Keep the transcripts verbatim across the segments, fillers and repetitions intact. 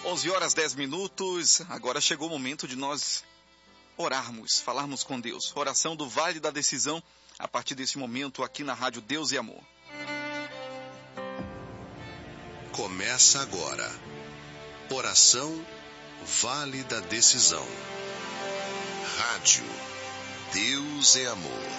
onze horas dez minutos, agora chegou o momento de nós orarmos, falarmos com Deus. Oração do Vale da Decisão, a partir desse momento aqui na Rádio Deus e Amor. Começa agora. Oração Vale da Decisão. Rádio Deus e Amor.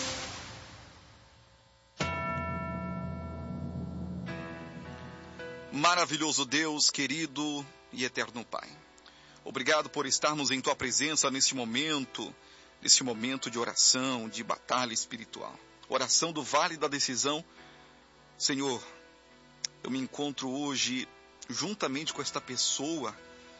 Maravilhoso Deus, querido e eterno Pai. Obrigado por estarmos em Tua presença neste momento, neste momento de oração, de batalha espiritual. Oração do Vale da Decisão. Senhor, eu me encontro hoje juntamente com esta pessoa,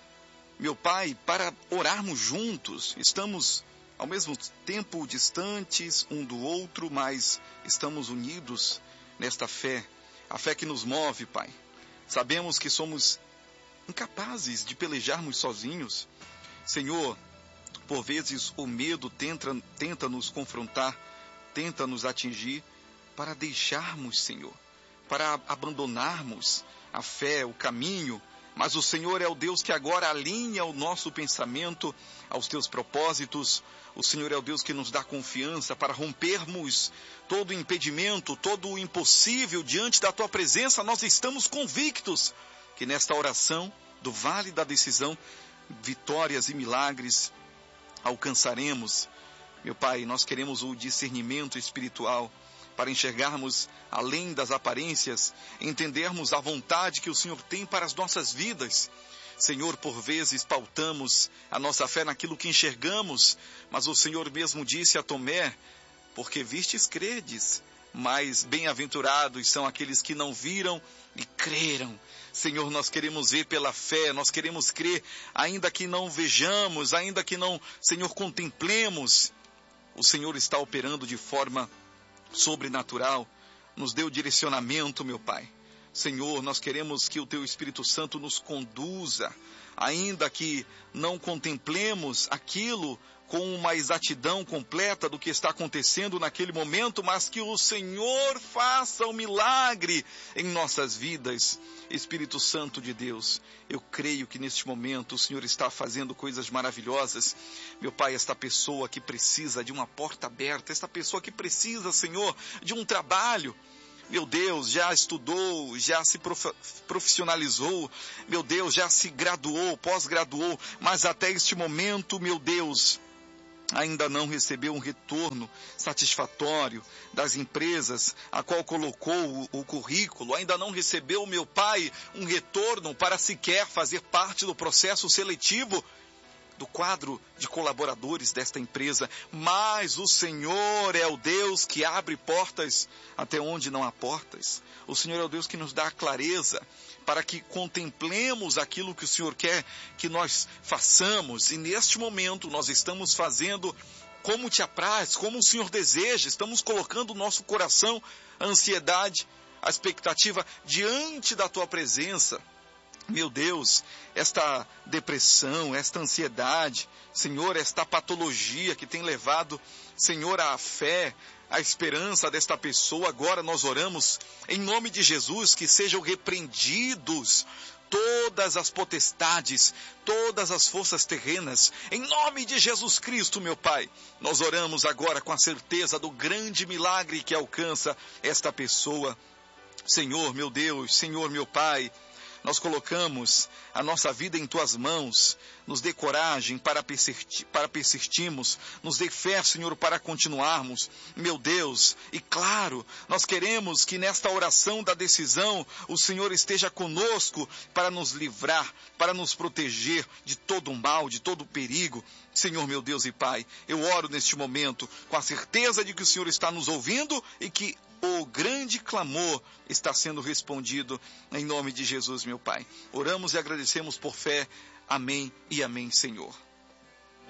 meu Pai, para orarmos juntos. Estamos ao mesmo tempo distantes um do outro, mas estamos unidos nesta fé, a fé que nos move, Pai. Sabemos que somos incapazes de pelejarmos sozinhos. Senhor, por vezes o medo tenta, tenta nos confrontar, tenta nos atingir para deixarmos, Senhor, para abandonarmos a fé, o caminho. Mas o Senhor é o Deus que agora alinha o nosso pensamento aos Teus propósitos. O Senhor é o Deus que nos dá confiança para rompermos todo impedimento, todo o impossível diante da Tua presença. Nós estamos convictos que nesta oração do Vale da Decisão, vitórias e milagres alcançaremos. Meu Pai, nós queremos o discernimento espiritual para enxergarmos além das aparências, entendermos a vontade que o Senhor tem para as nossas vidas. Senhor, por vezes pautamos a nossa fé naquilo que enxergamos, mas o Senhor mesmo disse a Tomé, porque vistes credes, mas bem-aventurados são aqueles que não viram e creram. Senhor, nós queremos ver pela fé, nós queremos crer, ainda que não vejamos, ainda que não, Senhor, contemplemos. O Senhor está operando de forma sobrenatural, nos dê o direcionamento, meu Pai. Senhor, nós queremos que o Teu Espírito Santo nos conduza, ainda que não contemplemos aquilo com uma exatidão completa do que está acontecendo naquele momento, mas que o Senhor faça um milagre em nossas vidas. Espírito Santo de Deus, eu creio que neste momento o Senhor está fazendo coisas maravilhosas. Meu Pai, esta pessoa que precisa de uma porta aberta, esta pessoa que precisa, Senhor, de um trabalho, meu Deus, já estudou, já se profissionalizou, meu Deus, já se graduou, pós-graduou, mas até este momento, meu Deus, ainda não recebeu um retorno satisfatório das empresas a qual colocou o, o currículo, ainda não recebeu, meu Pai, um retorno para sequer fazer parte do processo seletivo do quadro de colaboradores desta empresa, mas o Senhor é o Deus que abre portas até onde não há portas. O Senhor é o Deus que nos dá a clareza para que contemplemos aquilo que o Senhor quer que nós façamos, e neste momento nós estamos fazendo como te apraz, como o Senhor deseja, estamos colocando o nosso coração, a ansiedade, a expectativa diante da Tua presença. Meu Deus, esta depressão, esta ansiedade, Senhor, esta patologia que tem levado, Senhor, a fé, a esperança desta pessoa, agora nós oramos em nome de Jesus, que sejam repreendidos todas as potestades, todas as forças terrenas, em nome de Jesus Cristo, meu Pai. Nós oramos agora com a certeza do grande milagre que alcança esta pessoa. Senhor, meu Deus, Senhor, meu Pai, nós colocamos a nossa vida em Tuas mãos, nos dê coragem para, persistir, para persistirmos, nos dê fé, Senhor, para continuarmos, meu Deus, e claro, nós queremos que nesta oração da decisão, o Senhor esteja conosco para nos livrar, para nos proteger de todo o mal, de todo o perigo. Senhor, meu Deus e Pai, eu oro neste momento com a certeza de que o Senhor está nos ouvindo e que o grande clamor está sendo respondido em nome de Jesus, meu Pai. Oramos e agradecemos por fé. Amém e amém, Senhor.